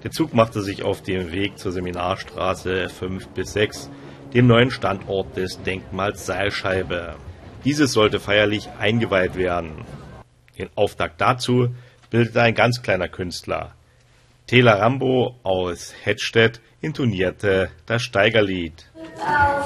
Der Zug machte sich auf den Weg zur Seminarstraße 5-6, dem neuen Standort des Denkmals Seilscheibe. Dieses sollte feierlich eingeweiht werden. Den Auftakt dazu bildete ein ganz kleiner Künstler. Tela Rambo aus Hettstedt intonierte das Steigerlied.